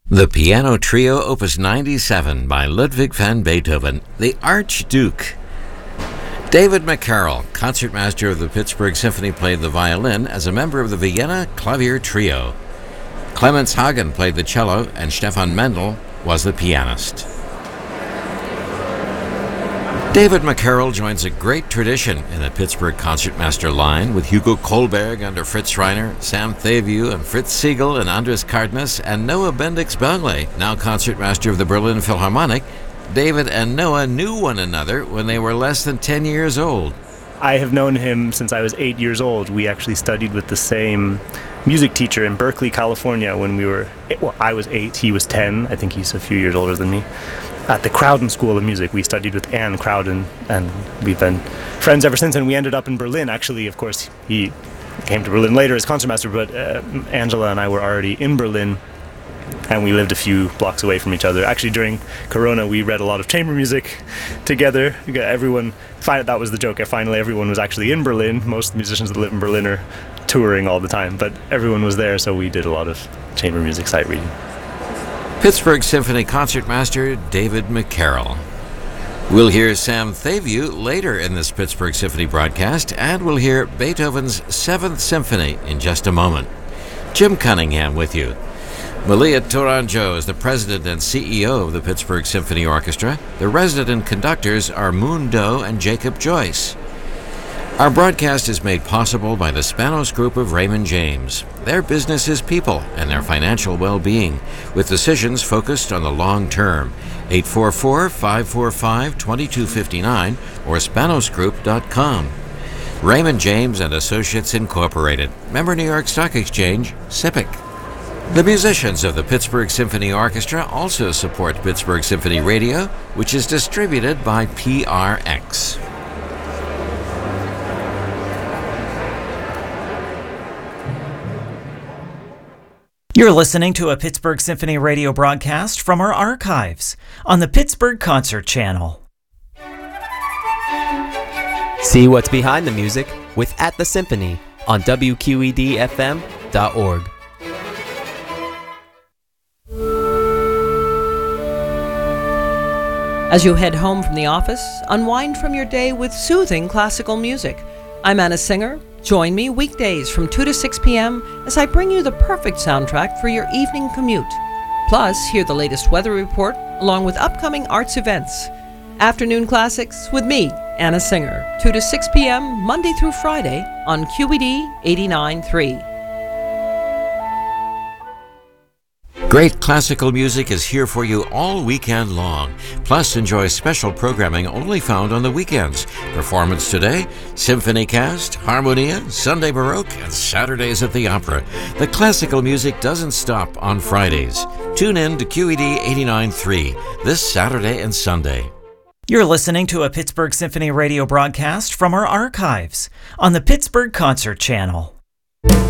The Piano Trio, Opus 97 by Ludwig van Beethoven, the Archduke. David McCarroll, concertmaster of the Pittsburgh Symphony, played the violin as a member of the Vienna Clavier Trio. Clemens Hagen played the cello, and Stefan Mendel was the pianist. David McCarroll joins a great tradition in the Pittsburgh concertmaster line, with Hugo Kohlberg under Fritz Reiner, Sam Thavieu and Fritz Siegel and Andres Cardenas, and Noah Bendix-Bentley, now concertmaster of the Berlin Philharmonic. David and Noah knew one another when they were less than 10 years old. I have known him since I was 8 years old. We actually studied with the same music teacher in Berkeley, California when I was 8, he was 10. I think he's a few years older than me. At the Crowden School of Music, we studied with Anne Crowden, and we've been friends ever since. And we ended up in Berlin. Actually, of course, he came to Berlin later as concertmaster, but Angela and I were already in Berlin, and we lived a few blocks away from each other. Actually, during Corona, we read a lot of chamber music together. That was the joke. Finally, everyone was actually in Berlin. Most musicians that live in Berlin are touring all the time, but everyone was there, so we did a lot of chamber music sight reading. Pittsburgh Symphony concertmaster David McCarroll. We'll hear Sam Thavieu later in this Pittsburgh Symphony broadcast, and we'll hear Beethoven's 7th Symphony in just a moment. Jim Cunningham with you. Malia Tourangeau is the president and CEO of the Pittsburgh Symphony Orchestra. The resident conductors are Moon Doe and Jacob Joyce. Our broadcast is made possible by the Spanos Group of Raymond James. Their business is people and their financial well-being, with decisions focused on the long term. 844-545-2259 or spanosgroup.com. Raymond James and Associates Incorporated. Member New York Stock Exchange, SIPC. The musicians of the Pittsburgh Symphony Orchestra also support Pittsburgh Symphony Radio, which is distributed by PRX. You're listening to a Pittsburgh Symphony Radio broadcast from our archives on the Pittsburgh Concert Channel. See what's behind the music with At the Symphony on WQEDFM.org. As you head home from the office, unwind from your day with soothing classical music. I'm Anna Singer. Join me weekdays from 2 to 6 p.m. as I bring you the perfect soundtrack for your evening commute. Plus, hear the latest weather report along with upcoming arts events. Afternoon Classics with me, Anna Singer, 2 to 6 p.m. Monday through Friday on QED 89.3. Great classical music is here for you all weekend long. Plus, enjoy special programming only found on the weekends. Performance Today, Symphony Cast, Harmonia, Sunday Baroque, and Saturdays at the Opera. The classical music doesn't stop on Fridays. Tune in to QED 89.3 this Saturday and Sunday. You're listening to a Pittsburgh Symphony Radio broadcast from our archives on the Pittsburgh Concert Channel.